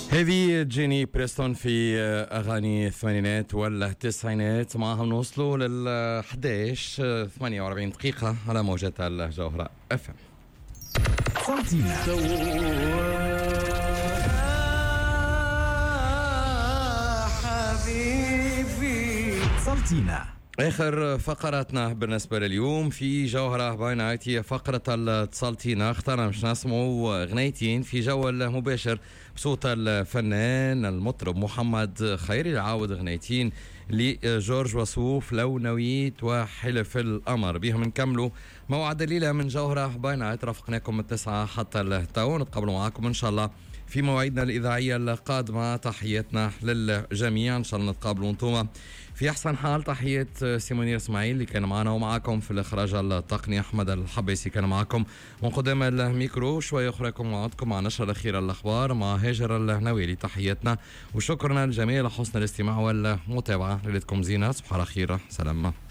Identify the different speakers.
Speaker 1: هذه جيني بريستون في أغاني الثمانينات ولا التسعينات. معهم نوصلوا لل 11 48 دقيقة على موجة الجوهرة FM. حبيبي سلطينا. آخر فقراتنا بالنسبة لليوم في جوهرة باي نايت هي فقرة التسلطينة. اخترنا مش نسمعوا غنيتين في جو المباشر بصوت الفنان المطرب محمد خيري. العاود غنيتين لجورج وسوف لو نويت وحلف القمر. بهم نكملوا موعد الليلة من جوهرة باي نايت. رافقناكم من 9 حتى التو. نتقابلوا معاكم إن شاء الله في مواعيدنا الإذاعية القادمة. تحياتنا للجميع، إن شاء الله نتقابلوا انتوما في أحسن حال. تحية سيمونير إسماعيل اللي كان معنا ومعاكم في الإخراج التقني. أحمد الحبيسي كان معاكم من قدام الميكرو. شوية أخرىكم وعدكم مع نشرة الأخيرة الأخبار مع هاجر النويلي. تحياتنا وشكرنا للجميع لحسن الاستماع والمتابعة. ليلتكم زينة، صباح الخير، سلام.